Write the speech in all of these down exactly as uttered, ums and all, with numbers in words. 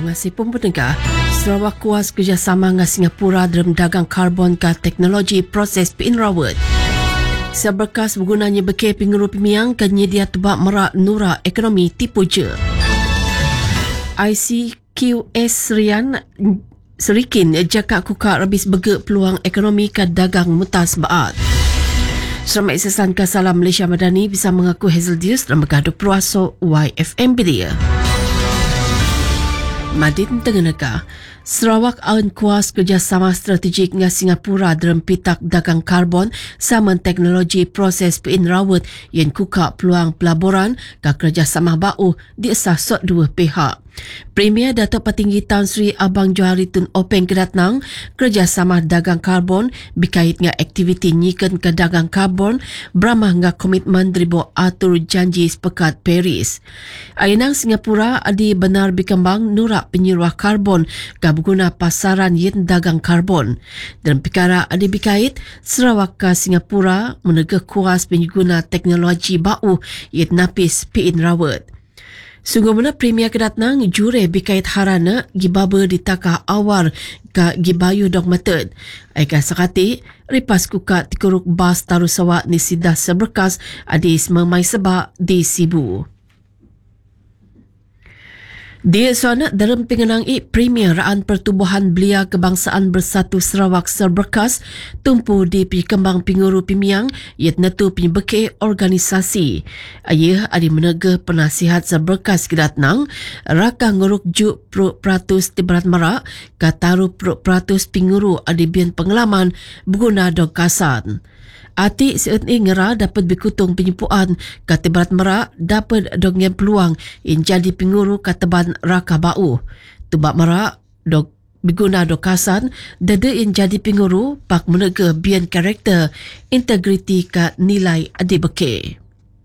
masih pun pendengar, Sarawak kuas kerjasama dengan Singapura dalam dagang karbon ke teknologi proses pinrawat. Seberkas bergunanya beke pinguru pimiang ke nyedia tebak merak nura ekonomi tipu je. I C Q S Rian Serikin jakak kukak rabis begek peluang ekonomi ke dagang mutas baat. Selamat Iksasan ke Salam Malaysia Madani bisa mengaku Hazel Dius dalam bergaduh peruaso Y F M Belia. Madin Tengganaga, Sarawak aun kuas kerjasama strategik dengan Singapura dalam pitak dagang karbon sama teknologi proses pinrawat yang kuka peluang pelaburan ke kerjasama bau di asas sok dua pihak. Premier Datuk Petinggi Tan Sri Abang Johari Tun Openg Kedatnang kerjasama dagang karbon berkait dengan aktiviti nyikan ke dagang karbon beramah dengan komitmen deribu atur janji sepekat Paris. Ainang Singapura adi benar berkembang nurak penyeruah karbon ke berguna pasaran yen dagang karbon. Dalam perkara adi berkait Sarawak ke Singapura menegak kuas pengguna teknologi bau yen napis piin rawat. Sungguh mana Premier Kedatnang jure berkait harana gibaba ditakah awar ke gibayu dogmated. Aika sakati, ripas kuka tikuruk bas taru sawak ni sidah seberkas adis memai sebab di Sibu. Dia suana dalam pengenang i Premier Raan Pertubuhan Belia Kebangsaan Bersatu Sarawak Serberkas tumpu di Pikembang Pinguru Pimiang iat netu penyebeke organisasi. Ayah adi menegah penasihat Serberkas Kedatnang raka nguruk juk pro peratus di Berat Merak kataru pro peratus Pinguru adi bian pengalaman berguna dokasan. Ati seut ni ngera dapat berkutung penyepuan kata Berat Merak dapat dongeng peluang yang jadi penguru kataban raka bau. Tubak Merak dok berguna dokasan dada yang jadi penguru pak menega bian karakter integriti ke nilai adibeke.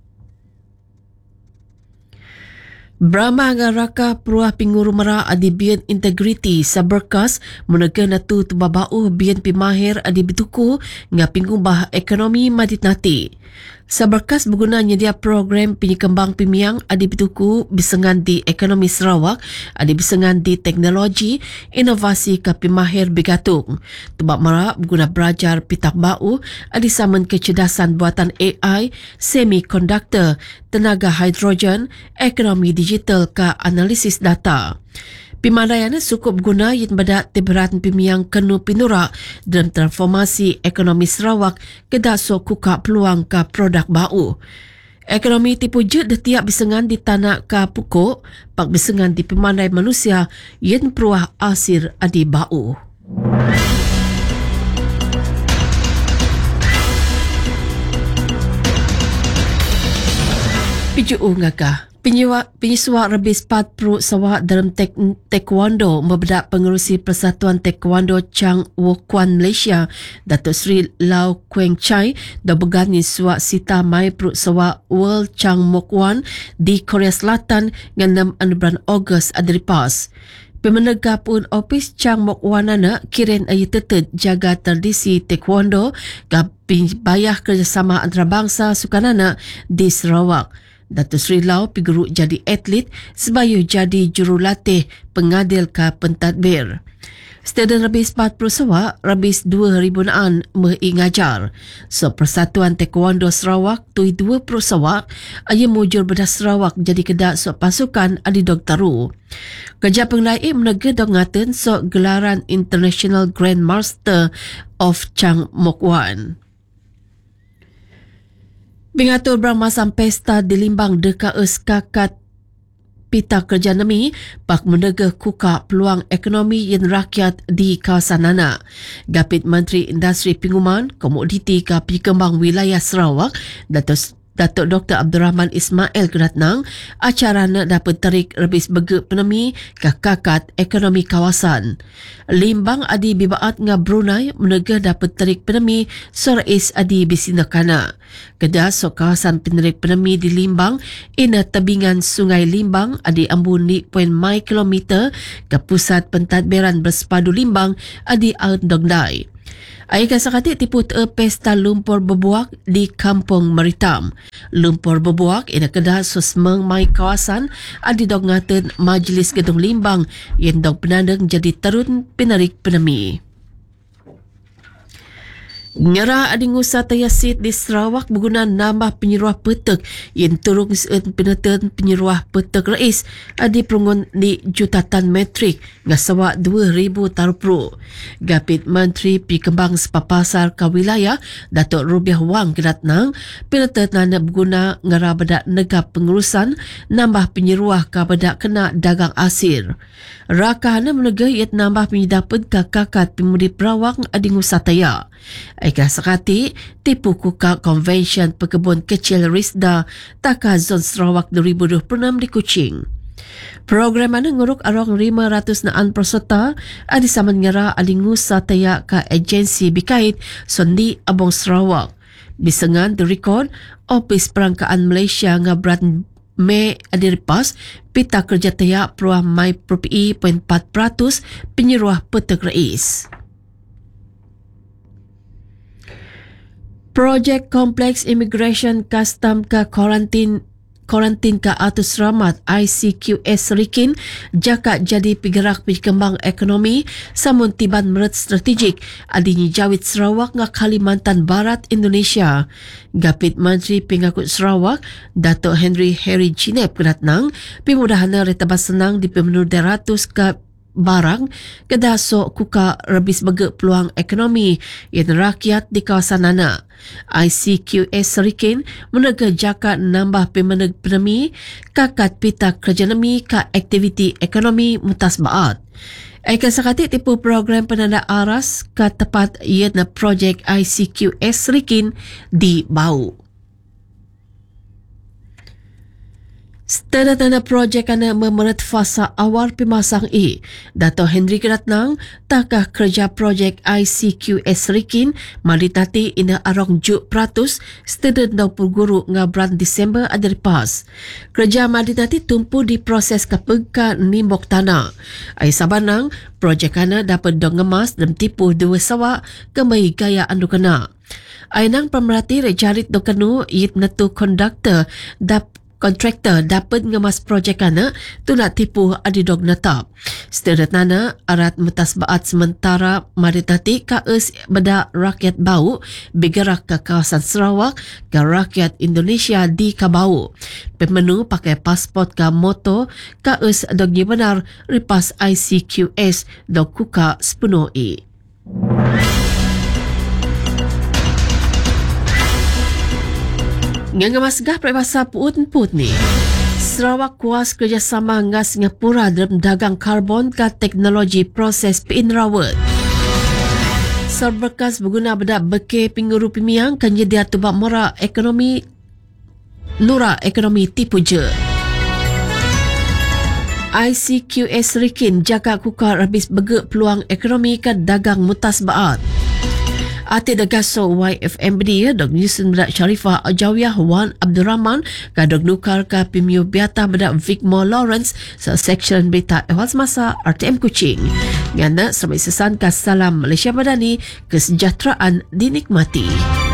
Brahma ngaraka peruah pinguru Merak adi bian integriti saberkas menega natu tubabau bian pimahir adi betuku nga pingubah ekonomi madit nati. Saberkas berguna nyedia program penyekembang pimiang adi betuku bisengan di ekonomi Sarawak adi bisengan di teknologi inovasi ke pimahir begatung. Tubak Merak berguna belajar pitak bau adi saman kecerdasan buatan A I, semikonduktor, tenaga hidrogen, ekonomi digital ke analisis data. Pimandaian cukup guna yang badak tiberan pimiang kenu pinura dalam transformasi ekonomi Sarawak ke dasok kuka peluang ke produk bau. Ekonomi tipu je dah tiap bisengan di tanah ke pukuk, pak bisengan di pimandai manusia yang peruah asir adi bau. Piju ngakah. Penyiswa rebis empat puluh sawak dalam tek, taekwondo membedak pengerusi Persatuan Taekwondo Chang Wokuan Malaysia Datuk Seri Lau Kueng Chai dah bergani suak sita mai perut sawak World Chang Wokuan di Korea Selatan dengan enam bulan Ogos adripas. Pemenegah pun Opis Chang Wokuan anak kirin ayu tetet jaga tradisi taekwondo ke bayah kerjasama antarabangsa sukan anak di Sarawak. Datuk Seri Lau piguruk jadi atlet sebayu jadi jurulatih pengadil ke pentadbir. Stadion Rabis empat puluh sawak, Rabis dua ribu an mengajar. So Persatuan Taekwondo Sarawak tui dua puluh sawak, ayah mujur bedah Sarawak jadi kedak so pasukan adi doktoru. Kerja pengelai menegah dongatan so gelaran International Grandmaster of Chang Wokuan. Pengatur bermasam pesta di Limbang deka eskakat pita kerja nemi pak menegah kuka peluang ekonomi yang rakyat di kawasan anak. Gapit Menteri Industri Pinguman, Komoditi ke Pikembang Wilayah Sarawak, Datuk Datuk Doktor Abdul Rahman Ismail Kedatnang, acara nak dapat tarik rebis begek penemi ke kakat ekonomi kawasan. Limbang adi bibaat nga Brunei menegah dapat tarik penemi sorais adi bisinakana. Kedah so kawasan penerik penemi di Limbang ina tebingan Sungai Limbang adi ambun ni poin mai kilometer ke pusat pentadbiran bersepadu Limbang adi Aun Dongdai. Ayah sakati tipu te pesta lumpur berbuak di Kampung Meritam. Lumpur berbuak ina kedah susmeng mai kawasan adi dog ngaten Majlis Gedung Limbang yang dog penandang jadi terun penarik penemi. Ngera ading usaha tayasit di Sarawak berguna nambah penyeruah petek yang turun seun penetan penyeruah petek rais adi perungun di jutatan metrik ngasawa dua ribu tarupru. Gapit Menteri Pikembang Sepapasar Kawilayah Datuk Rubiah Wang Kedatnang penetan nana berguna ngera bedak negap pengurusan nambah penyeruah ka bedak kena dagang asir. Rakahana menega iat nambah penyedapan ka kakat pemudi perawak ading usaha taya. Aika sakati tipu kuka Convention Pekebun Kecil Risda Taka Zon Sarawak dua ribu dua puluh enam di Kuching. Program mana nguruk arong lima ratus naan peserta adi saman ngera alingu sataya ka agensi bikait Sondi Abong Sarawak. Bisengan direkod Opis Perangkaan Malaysia ngabran Mei adiripas pita kerja taya peruah mai propi poin empat peratus penyeruah petek rais. Projek Kompleks Immigration Custom ke Kuarantin Kuarantin ke Atus Rahmat I C Q S Rikin jakat jadi penggerak berkembang ekonomi samun tiban meret strategik adinyi Jawit Sarawak nga Kalimantan Barat Indonesia. Gapit Menteri Pengakut Sarawak Datuk Henry Harry Jinep kedatnang pemudahana retabas senang di pemenur deratus ke barang kedasok kuka rebis begek peluang ekonomi yang rakyat di kawasan nana. I C Q S Serikin menega jakat nambah pemeneg penemi kakat pita kerja nemi ka aktiviti ekonomi mutasbaat. Akan sakati tipu program penanda aras ka tepat iana projek I C Q S Serikin di Bau. Tanda-tanda projek ana memeret fasa awal pemasang E. Dato' Henry Kedatnang, takah kerja projek I C Q S Rikin, malitati ina arong juk peratus, setedad dau puluh guru ngabran Disember adaripas. Kerja malitati tumpu di proses kapegka nimbok tanah. Ay sabanang, projek ana dapat dong ngemas dan tipu dua sawa kembali gaya andu kena. Ay nang pemerhati rejarit do kenu yit netu konduktor dap kontraktor dapat ngemas projek ana tu nak tipu adidog natap. Setelah nana arat mutasbaat sementara maritati kaes beda rakyat Bau bergerak ke kawasan Sarawak ke rakyat Indonesia di Kabau. Pemenu pakai pasport ke moto kaes dognya benar ripas I C Q S dog kuka sepenuh e. Nganga masgah peribahasa puut-puut ni. Sarawak kuas kerjasama dengan Singapura dalam dagang karbon ke teknologi proses peinrawat. Serberkas berguna bedak beke pingguru pimiang kan jadi tubak mora ekonomi nura ekonomi tipu je. I C Q S Rikin jaga kukar habis begek peluang ekonomi ke dagang mutasbaat. Ati dagaso Y F M B D dog Yusun bedak Sharifah Ajawiyah Wan Abdul Rahman kadog nukar ka Pimio Biata bedak Vicmore Lawrence sa section berita ehwal semasa R T M Kuching. Ngana sampai sesan ka salam Malaysia Madani, kesejahteraan dinikmati.